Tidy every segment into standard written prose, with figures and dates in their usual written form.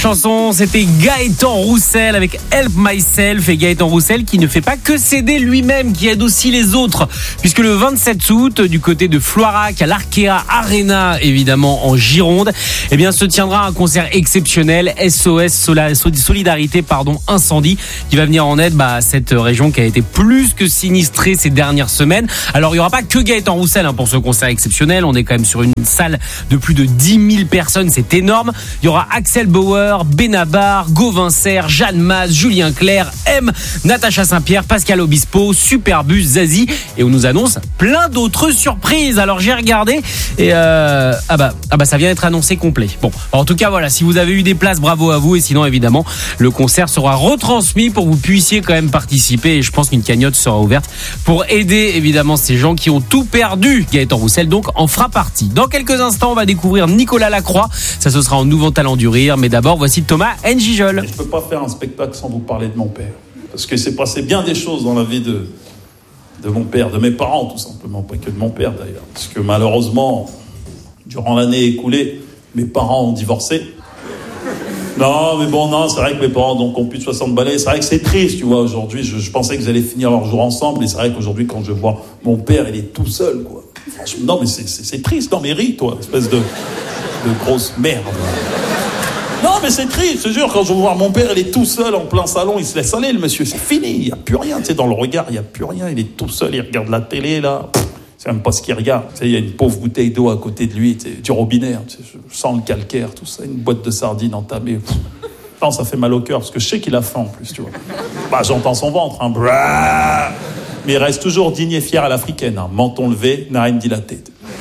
Chanson, c'était Gaëtan Roussel avec Help Myself, et Gaëtan Roussel qui ne fait pas que s'aider lui-même, qui aide aussi les autres, puisque le 27 août, du côté de Floirac, à l'Arkea Arena, évidemment en Gironde, eh bien, se tiendra un concert exceptionnel, SOS Solidarité, incendie, qui va venir en aide à cette région qui a été plus que sinistrée ces dernières semaines. Alors, il n'y aura pas que Gaëtan Roussel pour ce concert exceptionnel, on est quand même sur une salle de plus de 10 000 personnes, c'est énorme. Il y aura Axel Bauer, Benabar, Gauvin Serre, Jeanne Maz, Julien Clerc, M, Natacha Saint-Pierre, Pascal Obispo, Superbus, Zazie, et on nous annonce plein d'autres surprises. Alors j'ai regardé et ça vient d'être annoncé complet. Bon, en tout cas voilà, si vous avez eu des places, bravo à vous, et sinon évidemment le concert sera retransmis pour que vous puissiez quand même participer, et je pense qu'une cagnotte sera ouverte pour aider évidemment ces gens qui ont tout perdu. Gaëtan Roussel donc en fera partie. Dans quelques instants, on va découvrir Nicolas Lacroix, ça ce sera en nouveau talent du rire, mais d'abord voici Thomas N'Gijol. Je peux pas faire un spectacle sans vous parler de mon père, parce que s'est passé bien des choses dans la vie de mon père, de mes parents tout simplement, pas que de mon père d'ailleurs, parce que malheureusement, durant l'année écoulée, mes parents ont divorcé. Non, c'est vrai que mes parents ont plus de 60 balais, c'est vrai que c'est triste, tu vois, aujourd'hui, je pensais qu'ils allaient finir leur jour ensemble, et c'est vrai qu'aujourd'hui, quand je vois mon père, il est tout seul, quoi. Franchement, non, mais c'est triste, non, mais ris, toi, espèce de grosse merde. Non, mais c'est triste, je te jure, quand je vois mon père, il est tout seul en plein salon, il se laisse aller, le monsieur, c'est fini, il n'y a plus rien, tu sais, dans le regard, il n'y a plus rien, il est tout seul, il regarde la télé, là, c'est même pas ce qu'il regarde, tu sais, il y a une pauvre bouteille d'eau à côté de lui, tu sais, du robinet, tu sais, je sens le calcaire, tout ça, une boîte de sardines entamée, non, ça fait mal au cœur, parce que je sais qu'il a faim, en plus, tu vois. Bah, j'entends son ventre, hein, mais il reste toujours digne et fier à l'africaine, hein, menton levé, narine dilatée.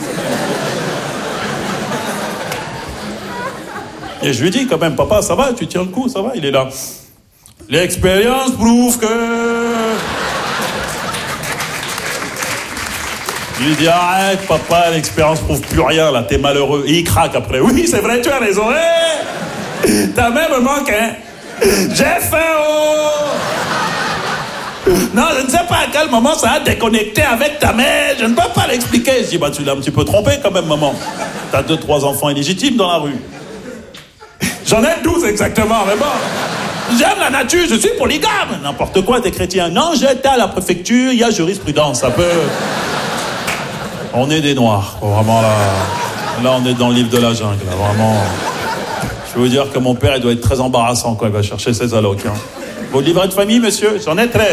Et je lui dis quand même, papa, ça va, tu tiens le coup, ça va, il est là. L'expérience prouve que... Je lui dis, arrête, papa, l'expérience prouve plus rien, là, t'es malheureux. Et il craque après. Oui, c'est vrai, tu as raison. Hey, t'as même manqué, hein. J'ai faim, oh. Non, je ne sais pas à quel moment ça a déconnecté avec ta mère, je ne peux pas l'expliquer. Je dis, tu l'as un petit peu trompé quand même, maman. T'as 2-3 enfants illégitimes dans la rue. J'en ai 12 exactement, mais bon. J'aime la nature, je suis polygame. N'importe quoi, t'es chrétien. Non, j'étais à la préfecture, il y a jurisprudence, ça peut... On est des noirs, quoi, vraiment là. Là, on est dans le livre de la jungle, là, vraiment. Je peux vous dire que mon père, il doit être très embarrassant quand il va chercher ses allocs. Hein. Vos livrets de famille, monsieur? J'en ai 13.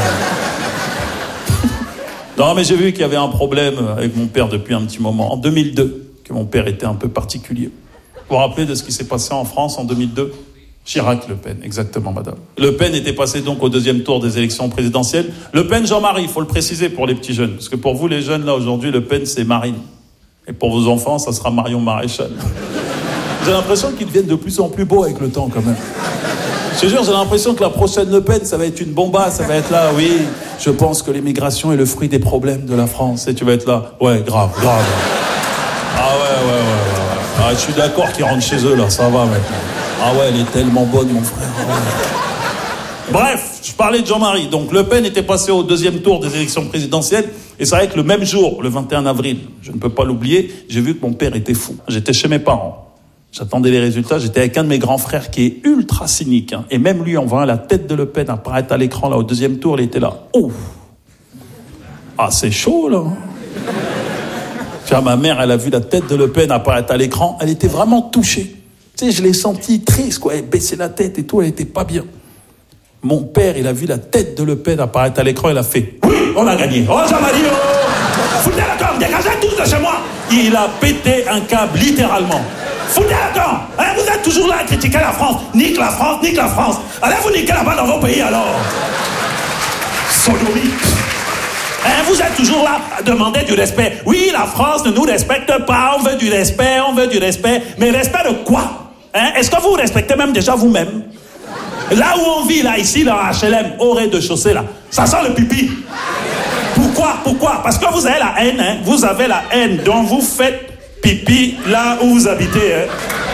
Non, mais j'ai vu qu'il y avait un problème avec mon père depuis un petit moment. En 2002, que mon père était un peu particulier. Vous vous rappelez de ce qui s'est passé en France en 2002? Chirac-Le Pen, exactement, madame. Le Pen était passé donc au deuxième tour des élections présidentielles. Le Pen, Jean-Marie, il faut le préciser pour les petits jeunes. Parce que pour vous, les jeunes, là, aujourd'hui, Le Pen, c'est Marine. Et pour vos enfants, ça sera Marion Maréchal. J'ai l'impression qu'ils deviennent de plus en plus beaux avec le temps, quand même. Je te jure, j'ai l'impression que la prochaine Le Pen, ça va être une bombasse, ça va être là, oui. Je pense que l'immigration est le fruit des problèmes de la France. Et tu vas être là, ouais, grave. Ah ouais. Ah, je suis d'accord qu'ils rentrent chez eux, là, ça va maintenant. Ah ouais, elle est tellement bonne, mon frère. Ouais. Bref, je parlais de Jean-Marie. Donc, Le Pen était passé au deuxième tour des élections présidentielles. Et c'est vrai que le même jour, le 21 avril, je ne peux pas l'oublier, j'ai vu que mon père était fou. J'étais chez mes parents. J'attendais les résultats. J'étais avec un de mes grands frères qui est ultra cynique. Hein. Et même lui, en voyant la tête de Le Pen apparaître à l'écran, là, au deuxième tour, il était là. Oh! Ah, c'est chaud, là. Tiens, ma mère, elle a vu la tête de Le Pen apparaître à l'écran. Elle était vraiment touchée. Tu sais, je l'ai sentie triste, quoi. Elle baissait la tête et tout, elle était pas bien. Mon père, il a vu la tête de Le Pen apparaître à l'écran, il a fait « Oui, on a gagné. Oh, Jean-Marie, oh! Foutez la camp, dégagez tous de chez moi !» Il a pété un câble, littéralement. Foutez la camp! Hein, vous êtes toujours là à critiquer la France. Nique la France, nique la France. Allez vous niquer là-bas dans vos pays, alors. Sodomie. Hein, vous êtes toujours là à demander du respect. Oui, la France ne nous respecte pas, on veut du respect. Mais respect de quoi? Hein? Est-ce que vous respectez même déjà vous-même? Là où on vit, là, ici, dans HLM, au rez-de-chaussée, là, ça sent le pipi. Pourquoi? Parce que vous avez la haine, hein? Vous avez la haine, donc vous faites pipi là où vous habitez, hein?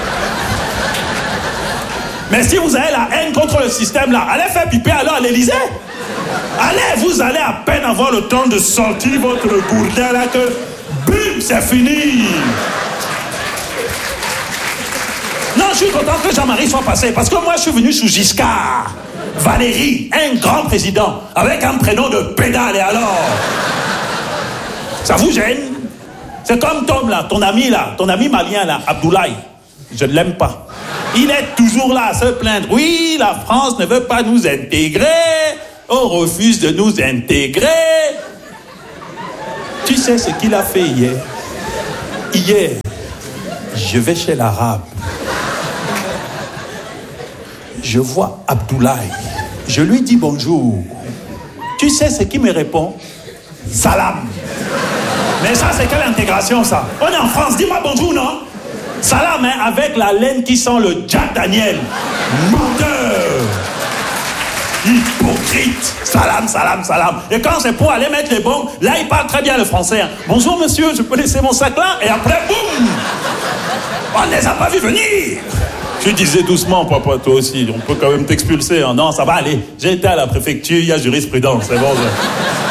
Mais si vous avez la haine contre le système, là, allez faire pipi alors à l'Élysée. Allez, vous allez à peine avoir le temps de sortir votre gourdin là que... Bim, c'est fini. Non, je je suis content que Jean-Marie soit passé, parce que moi, je suis venu sous Giscard. Valéry, un grand président, avec un prénom de pédale, et alors? Ça vous gêne? C'est comme Tom, là, ton ami malien, là, Abdoulaye. Je ne l'aime pas. Il est toujours là à se plaindre. Oui, la France ne veut pas nous intégrer. On refuse de nous intégrer. Tu sais ce qu'il a fait hier? Hier, je vais chez l'arabe. Je vois Abdoulaye. Je lui dis bonjour. Tu sais ce qu'il me répond? Salam. Mais ça, c'est quelle intégration, ça? On est en France, dis-moi bonjour, non? Salam, hein, avec la laine qui sent le Jack Daniel. Menteur! Hypocrite! Salam, salam, salam. Et quand c'est pour aller mettre les bombes, là, il parle très bien le français. Hein. Bonjour, monsieur, je peux laisser mon sac là? Et après, boum! On ne les a pas vus venir! Tu disais doucement, papa, toi aussi. On peut quand même t'expulser. Hein. Non, ça va aller. J'ai été à la préfecture, il y a jurisprudence, c'est bon.